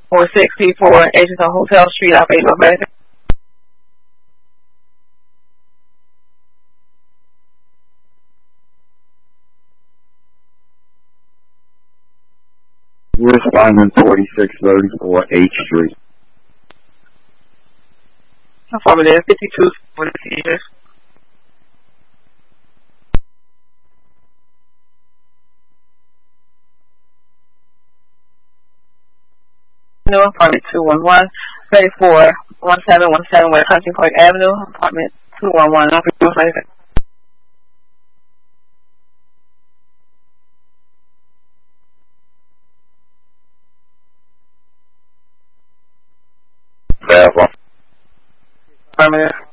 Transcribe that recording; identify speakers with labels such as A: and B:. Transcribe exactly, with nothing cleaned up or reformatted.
A: four sixty-four Agents on Hotel Street, Alabama, America.
B: We're responding forty-six thirty-four H Street.
A: Affirmative, fifty-two for the seizures. No, apartment two one one, thirty-four one seven one seven West Hunting Park Avenue, apartment two one one.
B: Verify.
A: Affirmative.